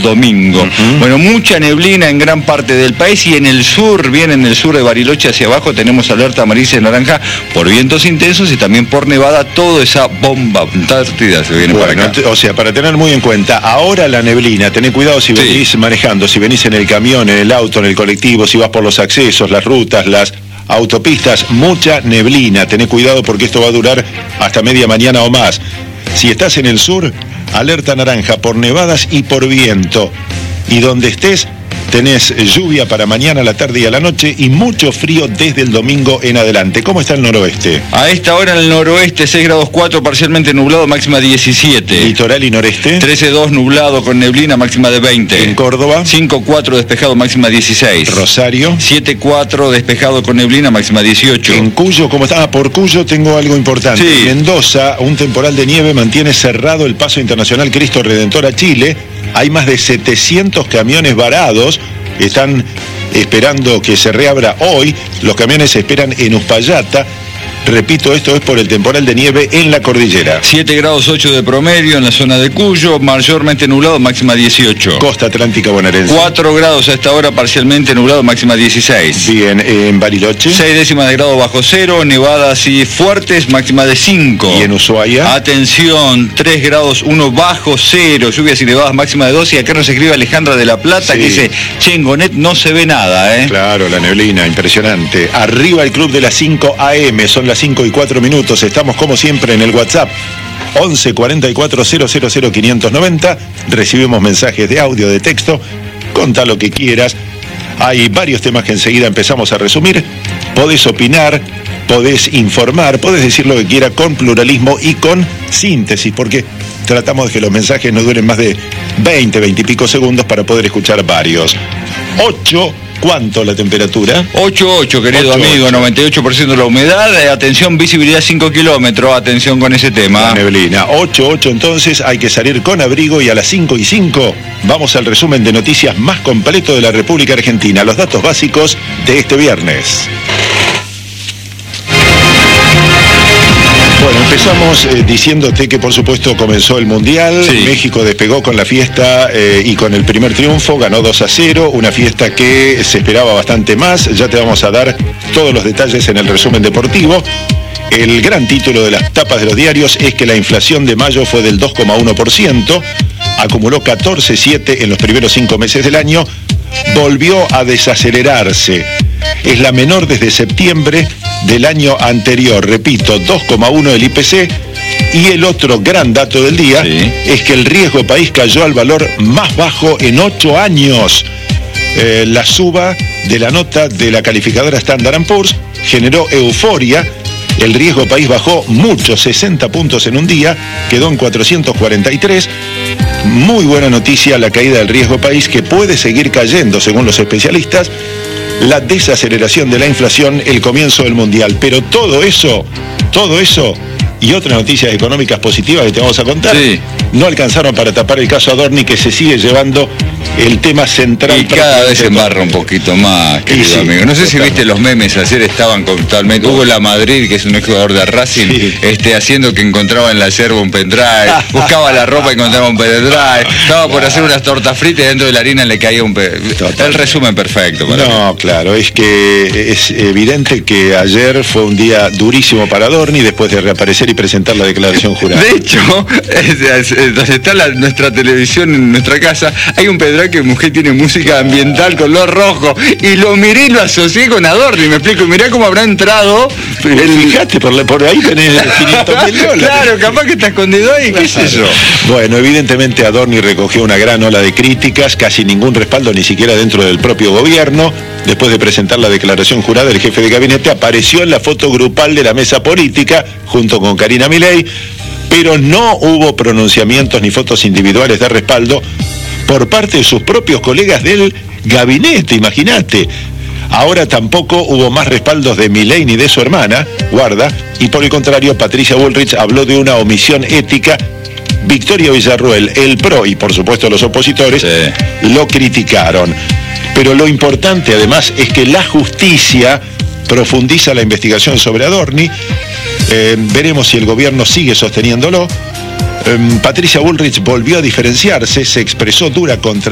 domingo. Bueno, mucha neblina en gran parte del país y en el sur, bien en el sur de Bariloche hacia abajo, tenemos alerta amarilla y naranja por vientos intensos y también por nevada. Toda esa bomba antártida se viene para acá. O sea, para tener muy en cuenta, ahora la neblina, tened cuidado si venís manejando, si venís en el camión, en el auto, en el colectivo, si vas por los accesos, las rutas, las autopistas, mucha neblina. Tened cuidado porque esto va a durar hasta media mañana o más. Si estás en el sur, alerta naranja por nevadas y por viento. Y donde estés, tenés lluvia para mañana, a la tarde y a la noche y mucho frío desde el domingo en adelante. ¿Cómo está el noroeste? A esta hora en el noroeste 6 grados 4, parcialmente nublado, máxima 17. Litoral y noreste 13,2 nublado con neblina, máxima de 20. En Córdoba 5,4 despejado, máxima 16. Rosario 7,4 despejado con neblina, máxima 18. En Cuyo, ¿cómo está? Por Cuyo tengo algo importante. Sí. Mendoza, un temporal de nieve mantiene cerrado el paso internacional Cristo Redentor a Chile. Hay más de 700 camiones varados, están esperando que se reabra hoy. Los camiones se esperan en Uspallata. Repito, esto es por el temporal de nieve en la cordillera. 7 grados 8 de promedio en la zona de Cuyo, mayormente nublado, máxima 18. Costa Atlántica bonaerense. 4 grados a esta hora, parcialmente nublado, máxima 16. Bien, en Bariloche 6 décimas de grado bajo cero, nevadas y fuertes, máxima de 5. y en Ushuaia. Atención, 3 grados 1 bajo cero, lluvias y nevadas, máxima de 2. Y acá nos escribe Alejandra de La Plata, que dice, che, en Gonet no se ve nada, ¿eh? Claro, la neblina, impresionante. Arriba el club de las 5 AM, son las 5:04. Estamos como siempre en el WhatsApp 11 44 000 590. Recibimos mensajes de audio, de texto. Contá lo que quieras. Hay varios temas que enseguida empezamos a resumir. Podés opinar, podés informar, podés decir lo que quieras con pluralismo y con síntesis, porque tratamos de que los mensajes no duren más de 20 y pico segundos para poder escuchar varios. 8. ¿Cuánto la temperatura? 8,8, querido 8,8. amigo, 98% de la humedad. Atención, visibilidad 5 kilómetros, atención con ese tema. La neblina. 8,8, entonces hay que salir con abrigo y a las 5:05 vamos al resumen de noticias más completo de la República Argentina. Los datos básicos de este viernes. Bueno, empezamos diciéndote que por supuesto comenzó el Mundial. Sí. México despegó con la fiesta y con el primer triunfo, ganó 2-0, una fiesta que se esperaba bastante más. Ya te vamos a dar todos los detalles en el resumen deportivo. El gran título de las tapas de los diarios es que la inflación de mayo fue del 2,1%, acumuló 14,7 en los primeros 5 meses del año, volvió a desacelerarse. Es la menor desde septiembre del año anterior. Repito, 2,1 el IPC. Y el otro gran dato del día es que el riesgo país cayó al valor más bajo en 8 años. La suba de la nota de la calificadora Standard & Poor's generó euforia. El riesgo país bajó mucho, 60 puntos en un día, quedó en 443. Muy buena noticia la caída del riesgo país, que puede seguir cayendo según los especialistas. La desaceleración de la inflación, el comienzo del Mundial. Pero todo eso y otras noticias económicas positivas que te vamos a contar, no alcanzaron para tapar el caso Adorni, que se sigue llevando el tema central. Y cada vez se embarra un poquito más, querido amigo. No sé si viste los memes, ayer estaban totalmente... Hugo Lamadrid, que es un exjugador de Racing, haciendo que encontraba en la yerba un pendrive, buscaba la ropa y encontraba un pendrive, estaba por hacer unas tortas fritas y dentro de la harina le caía un El resumen perfecto para mí. Claro, es que es evidente que ayer fue un día durísimo para Adorni, después de reaparecer y presentar la declaración jurada. De hecho, donde está nuestra televisión en nuestra casa, hay un pendrive que mujer tiene música ambiental color rojo, y lo miré y lo asocié con Adorni, me explico, mirá cómo habrá entrado. Fíjate, por ahí tenés $500.000. Claro, capaz que está escondido ahí, qué sé yo. Bueno, evidentemente Adorni recogió una gran ola de críticas, casi ningún respaldo ni siquiera dentro del propio gobierno. Después de presentar la declaración jurada, el jefe de gabinete apareció en la foto grupal de la mesa política junto con Karina Milei, pero no hubo pronunciamientos ni fotos individuales de respaldo por parte de sus propios colegas del gabinete, imagínate. Ahora tampoco hubo más respaldos de Milei ni de su hermana, Guarda, y por el contrario, Patricia Bullrich habló de una omisión ética. Victoria Villarruel, el PRO y por supuesto los opositores lo criticaron. Pero lo importante además es que la justicia profundiza la investigación sobre Adorni. Veremos si el gobierno sigue sosteniéndolo. Patricia Bullrich volvió a diferenciarse, se expresó dura contra